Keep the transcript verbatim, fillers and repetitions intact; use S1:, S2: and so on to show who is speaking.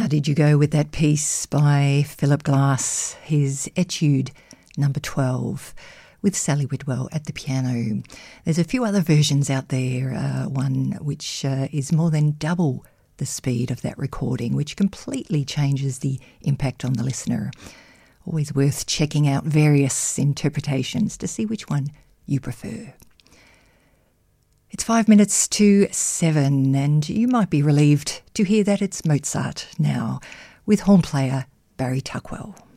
S1: did you go with that piece by Philip Glass, his Etude number twelve, with Sally Whitwell at the piano. There's a few other versions out there, uh, one which uh, is more than double the speed of that recording, which completely changes the impact on the listener. Always worth checking out various interpretations to see which one you prefer. It's five minutes to seven, and you might be relieved to hear that it's Mozart now, with horn player Barry Tuckwell.